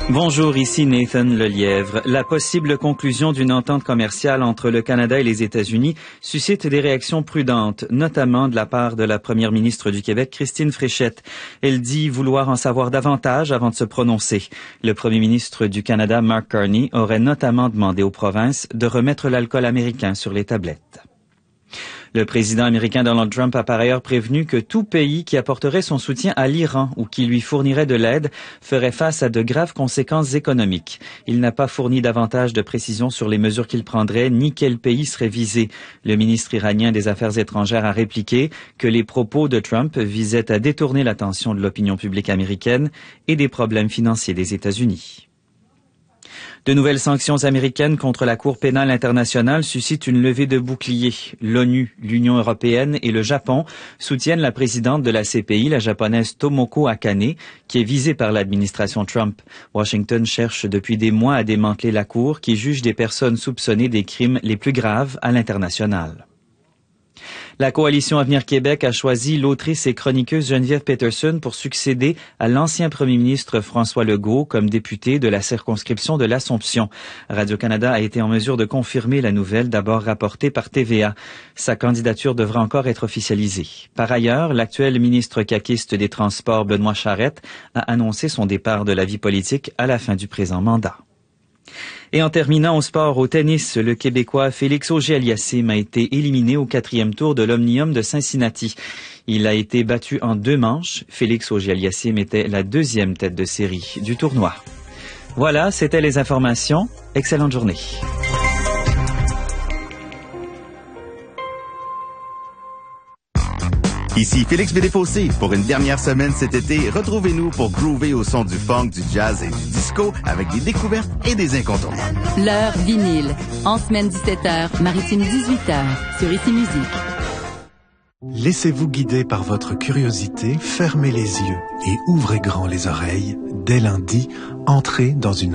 Bonjour, ici Nathan Lelièvre. La possible conclusion d'une entente commerciale entre le Canada et les États-Unis suscite des réactions prudentes, notamment de la part de la première ministre du Québec, Christine Fréchette. Elle dit vouloir en savoir davantage avant de se prononcer. Le premier ministre du Canada, Mark Carney, aurait notamment demandé aux provinces de remettre l'alcool américain sur les tablettes. Le président américain Donald Trump a par ailleurs prévenu que tout pays qui apporterait son soutien à l'Iran ou qui lui fournirait de l'aide ferait face à de graves conséquences économiques. Il n'a pas fourni davantage de précisions sur les mesures qu'il prendrait ni quel pays serait visé. Le ministre iranien des Affaires étrangères a répliqué que les propos de Trump visaient à détourner l'attention de l'opinion publique américaine et des problèmes financiers des États-Unis. De nouvelles sanctions américaines contre la Cour pénale internationale suscitent une levée de boucliers. L'ONU, l'Union européenne et le Japon soutiennent la présidente de la CPI, la japonaise Tomoko Akane, qui est visée par l'administration Trump. Washington cherche depuis des mois à démanteler la Cour qui juge des personnes soupçonnées des crimes les plus graves à l'international. La coalition Avenir Québec a choisi l'autrice et chroniqueuse Geneviève Peterson pour succéder à l'ancien premier ministre François Legault comme député de la circonscription de l'Assomption. Radio-Canada a été en mesure de confirmer la nouvelle d'abord rapportée par TVA. Sa candidature devra encore être officialisée. Par ailleurs, l'actuel ministre caquiste des Transports, Benoît Charette, a annoncé son départ de la vie politique à la fin du présent mandat. Et en terminant au sport, au tennis, le Québécois Félix Auger-Aliassime a été éliminé au 4e tour de l'Omnium de Cincinnati. Il a été battu en 2 manches. Félix Auger-Aliassime était la 2e tête de série du tournoi. Voilà, c'était les informations. Excellente journée. Ici Félix Bédéfossé. Pour une dernière semaine cet été, retrouvez-nous pour groover au son du funk, du jazz et du disco avec des découvertes et des incontournables. L'heure vinyle. En semaine 17h, maritime 18h, sur Ici Musique. Laissez-vous guider par votre curiosité, fermez les yeux et ouvrez grand les oreilles. Dès lundi, entrez dans une